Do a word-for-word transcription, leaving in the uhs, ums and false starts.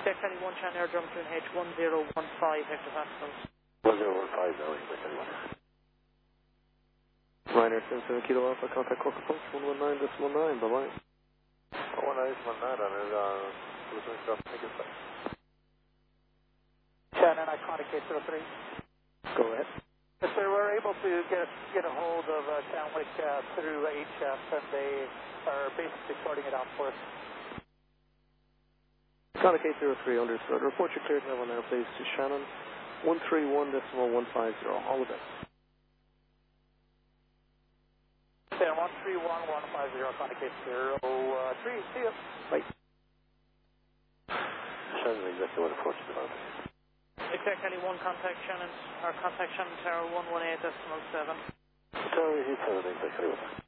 Exec Kelly one Chan Air Junction H one zero one five hectopascals. one zero one five now, Exec Kelly one. Ryanair seven seven Kilo Alpha, contact Cork Approach one one nine decimal nine, bye bye. one one nine decimal nine, Ryanair, uh, Luzon Stop, thank you, sir. Shannon, iconic eight zero three. Go ahead. Yes, sir, we're able to get get a hold of uh, Shanwick uh, through H F, and they are basically sorting it out for us. Contact eight zero three, understood. Report your cleared level now, please, to Shannon one three one decimal one five zero. All the best. Shannon one three one one five zero, contact eight zero three. See you. Bye. Shannon, exactly what approach to the mountain. Exec Kelly one contact Shannon, or contact Shannon Tower one one eight decimal seven. Tower, he's seven, Exec Kelly one.